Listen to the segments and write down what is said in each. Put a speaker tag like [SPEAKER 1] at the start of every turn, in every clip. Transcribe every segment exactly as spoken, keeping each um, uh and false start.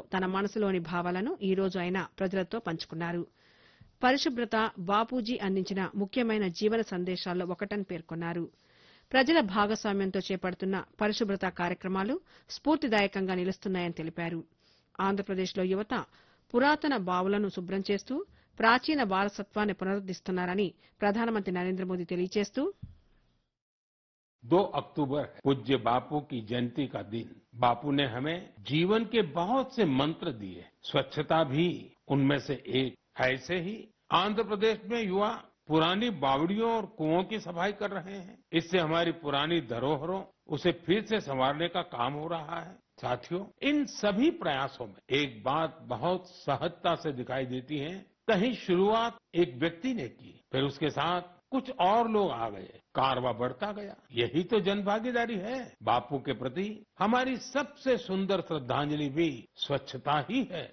[SPEAKER 1] తన మనసులోని భావాలను ఈ రోజు ఆయన ప్రజలతో పంచుకున్నారు. పరిశుభ్రత బాపూజీ అందించిన ముఖ్యమైన జీవన సందేశాల్లో ఒకటని పేర్కొన్నారు. ప్రజల భాగస్వామ్యంతో చేపడుతున్న పరిశుభ్రత కార్యక్రమాలు స్ఫూర్తిదాయకంగా నిలుస్తున్నాయని తెలిపారు. ఆంధ్రప్రదేశ్లో యువత పురాతన బావులను శుభ్రం చేస్తూ ప్రాచీన వారసత్వాన్ని పునరుద్దరిస్తున్నారని ప్రధానమంత్రి నరేంద్ర మోదీ తెలియజేస్తూ
[SPEAKER 2] दो अक्टूबर पूज्य बापू की जयंती का दिन। बापू ने हमें जीवन के बहुत से मंत्र दिए, स्वच्छता भी उनमें से एक। ऐसे ही आंध्र प्रदेश में युवा पुरानी बावड़ियों और कुओं की सफाई कर रहे हैं। इससे हमारी पुरानी धरोहरों उसे फिर से संवारने का काम हो रहा है। साथियों, इन सभी प्रयासों में एक बात बहुत सहजता से दिखाई देती है। कहीं शुरुआत एक व्यक्ति ने की, फिर उसके साथ कुछ और लोग आ गए, कारवां बढ़ता गया। यही तो जनभागीदारी है। बापू के प्रति हमारी सबसे सुंदर श्रद्धांजलि भी स्वच्छता ही है।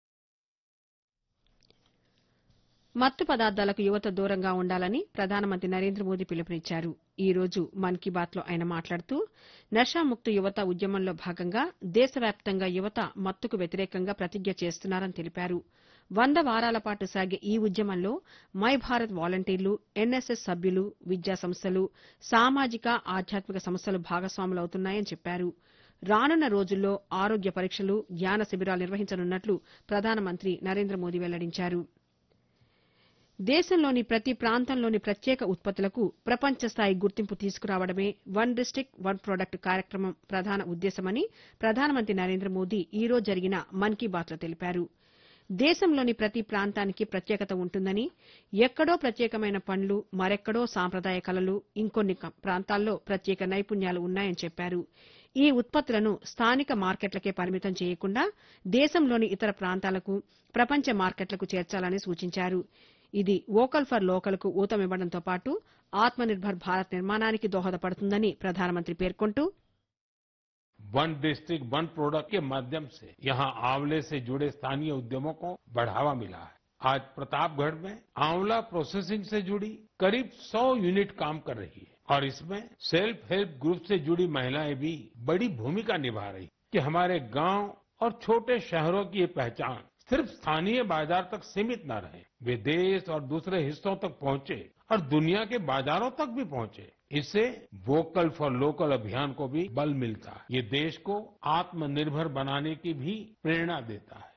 [SPEAKER 1] మత్తు పదార్థాలకు యువత దూరంగా ఉండాలని ప్రధానమంత్రి నరేంద్ర మోదీ పిలుపునిచ్చారు. ఈ రోజు మన్ కీ బాత్లో ఆయన మాట్లాడుతూ నషాముక్త యువత ఉద్యమంలో భాగంగా దేశవ్యాప్తంగా యువత మత్తుకు వ్యతిరేకంగా ప్రతిజ్ఞ చేస్తున్నారని తెలిపారు. వంద వారాల పాటు సాగే ఈ ఉద్యమంలో మై భారత్ వాలంటీర్లు, ఎన్ఎస్ఎస్ సభ్యులు, విద్యా సంస్థలు, సామాజిక ఆధ్యాత్మిక సంస్థలు భాగస్వాములవుతున్నాయని చెప్పారు. రానున్న రోజుల్లో ఆరోగ్య పరీక్షలు, జ్ఞాన శిబిరాలు నిర్వహించనున్నట్లు ప్రధానమంత్రి నరేంద్ర మోదీ వెల్లడించారు. దేశంలోని ప్రతి ప్రాంతంలోని ప్రత్యేక ఉత్పత్తులకు ప్రపంచ స్థాయి గుర్తింపు తీసుకురావడమే వన్ డిస్టిక్ట్ వన్ ప్రొడక్ట్ కార్యక్రమం ప్రధాన ఉద్దేశమని ప్రధానమంత్రి నరేంద్ర మోదీ ఈ రోజు జరిగిన మన్ కీ బాత్లో తెలిపారు. దేశంలోని ప్రతి ప్రాంతానికి ప్రత్యేకత ఉంటుందని, ఎక్కడో ప్రత్యేకమైన పండ్లు, మరెక్కడో సాంప్రదాయ కళలు, ఇంకొన్ని ప్రాంతాల్లో ప్రత్యేక నైపుణ్యాలు ఉన్నాయని చెప్పారు. ఈ ఉత్పత్తులను స్థానిక మార్కెట్లకే పరిమితం చేయకుండా దేశంలోని ఇతర ప్రాంతాలకు, ప్రపంచ మార్కెట్లకు చేర్చాలని సూచించారు. ఇది వోకల్ ఫర్ లోకల్కు ఊతమివ్వడంతో పాటు ఆత్మనిర్భర్ భారత్ నిర్మాణానికి దోహదపడుతుందని ప్రధానమంత్రి పేర్కొంటూ
[SPEAKER 2] वन डिस्ट्रिक्ट वन प्रोडक्ट के माध्यम से यहाँ आंवले से जुड़े स्थानीय उद्यमों को बढ़ावा मिला है। आज प्रतापगढ़ में आंवला प्रोसेसिंग से जुड़ी करीब सौ यूनिट काम कर रही है और इसमें सेल्फ हेल्प ग्रुप से जुड़ी महिलाएं भी बड़ी भूमिका निभा रही कि हमारे गांव और छोटे शहरों की ये पहचान सिर्फ स्थानीय बाजार तक सीमित न रहे, वे देश और दूसरे हिस्सों तक पहुंचे और दुनिया के बाजारों तक भी पहुंचे। इससे वोकल फॉर लोकल अभियान को भी बल मिलता है। ये देश को आत्मनिर्भर बनाने की भी प्रेरणा देता है।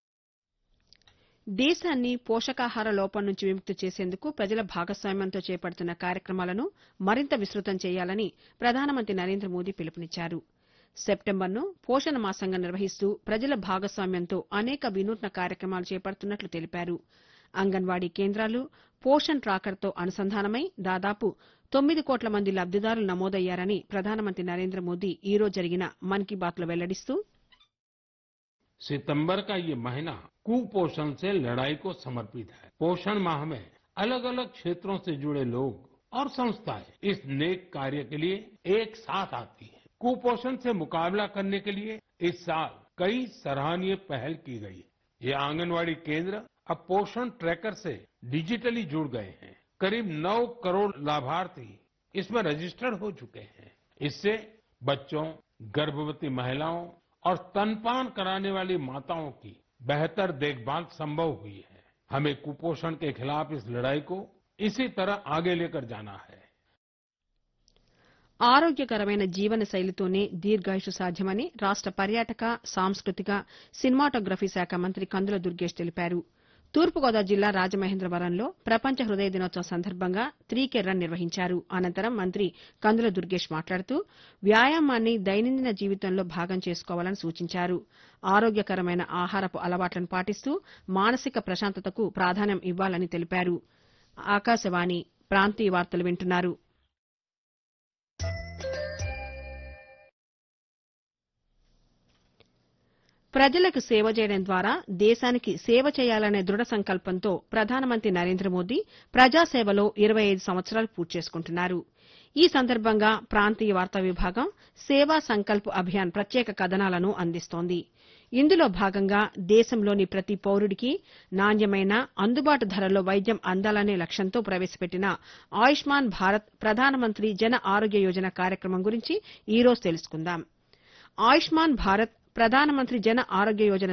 [SPEAKER 1] దేశాన్ని పోషకాహార లోపం నుంచి విముక్తి చేసేందుకు ప్రజల భాగస్వామ్యంతో చేపడుతున్న కార్యక్రమాలను మరింత విస్తృతం చేయాలని ప్రధానమంత్రి నరేంద్ర మోదీ పిలుపునిచ్చారు. సెప్టెంబర్ను పోషణ మాసంగా నిర్వహిస్తూ ప్రజల భాగస్వామ్యంతో అనేక వినూత్న కార్యక్రమాలు చేపడుతున్నట్లు తెలిపారు. అంగన్వాడీ కేంద్రాలు పోషణ్ ట్రాకర్తో అనుసంధానమై దాదాపు తొమ్మిది కోట్ల మంది లబ్దిదారులు నమోదయ్యారని ప్రధానమంత్రి నరేంద్ర మోదీ ఈ రోజు జరిగిన మన్ కీ బాత్లో వెల్లడిస్తూ
[SPEAKER 2] सितंबर का ये महीना कुपोषण से लड़ाई को समर्पित है। पोषण माह में अलग अलग क्षेत्रों से जुड़े लोग और संस्थाएं इस नेक कार्य के लिए एक साथ आती हैं। कुपोषण से मुकाबला करने के लिए इस साल कई सराहनीय पहल की गई है। ये आंगनवाड़ी केंद्र अब पोषण ट्रैकर से डिजिटली जुड़ गए हैं। करीब नौ करोड़ लाभार्थी इसमें रजिस्टर्ड हो चुके हैं। इससे बच्चों, गर्भवती महिलाओं और स्तनपान कराने वाली माताओं की बेहतर देखभाल संभव हुई है। हमें कुपोषण के खिलाफ इस लड़ाई को इसी तरह आगे लेकर जाना है।
[SPEAKER 1] ఆరోగ్యకరమైన జీవన శైలితోనే దీర్ఘాయుషు సాధ్యమని రాష్ట పర్యాటక, సాంస్కృతిక, సినిమాటోగ్రఫీ శాఖ మంత్రి కందుల దుర్గేష్ తెలిపారు. తూర్పుగోదావరి జిల్లా రాజమహేంద్రవరంలో ప్రపంచ హృదయ దినోత్సవం సందర్భంగా త్రీ కే రన్ నిర్వహించారు. అనంతరం మంత్రి కందుల దుర్గేష్ మాట్లాడుతూ వ్యాయామాన్ని దైనందిన జీవితంలో భాగం చేసుకోవాలని సూచించారు. ఆరోగ్యకరమైన ఆహారపు అలవాట్లను పాటిస్తూ మానసిక ప్రశాంతతకు ప్రాధాన్యం ఇవ్వాలని తెలిపారు. ఆకాశవాణి ప్రాంతీయ వార్తలు వింటున్నారు. ప్రజలకు సేవ చేయడం ద్వారా దేశానికి సేవ చేయాలనే దృఢ సంకల్పంతో ప్రధానమంత్రి నరేంద్ర మోదీ ప్రజాసేవలో ఇరవై ఐదు సంవత్సరాలు పూర్తి చేసుకుంటున్నారు. ఈ సందర్భంగా ప్రాంతీయ వార్తా విభాగం సేవా సంకల్ప్ అభియాన్ ప్రత్యేక కథనాలను అందిస్తోంది. ఇందులో భాగంగా దేశంలోని ప్రతి పౌరుడికి నాణ్యమైన, అందుబాటు ధరల్లో వైద్యం అందాలనే లక్ష్యంతో ప్రవేశపెట్టిన ఆయుష్మాన్ భారత్ ప్రధానమంత్రి జన ఆరోగ్య యోజన కార్యక్రమం గురించి ఈ రోజు తెలుసుకుందాం. ఆయుష్మాన్ భారత్ ప్రధానమంత్రి జన ఆరోగ్య యోజన